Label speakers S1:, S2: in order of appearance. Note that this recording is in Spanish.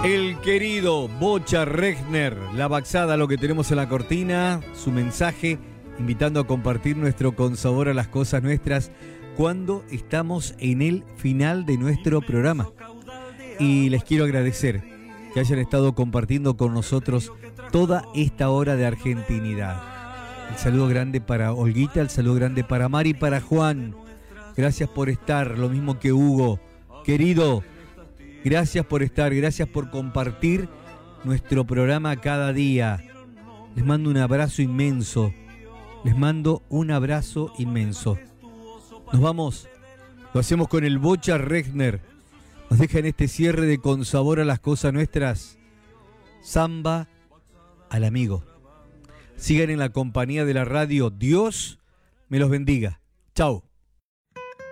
S1: El querido Bocha Regner, la baxada, lo que tenemos en la cortina, su mensaje, invitando a compartir nuestro Con Sabor a las Cosas Nuestras cuando estamos en el final de nuestro programa. Y les quiero agradecer que hayan estado compartiendo con nosotros toda esta hora de argentinidad. El saludo grande para Olguita, el saludo grande para Mari, para Juan. Gracias por estar, lo mismo que Hugo. Querido, gracias por estar, gracias por compartir nuestro programa cada día. Les mando un abrazo inmenso. Les mando un abrazo inmenso. Nos vamos, lo hacemos con el Bocha Regner. Nos deja en este cierre de Con Sabor a las Cosas Nuestras. Samba al amigo. Sigan en la compañía de la radio. Dios me los bendiga. Chau.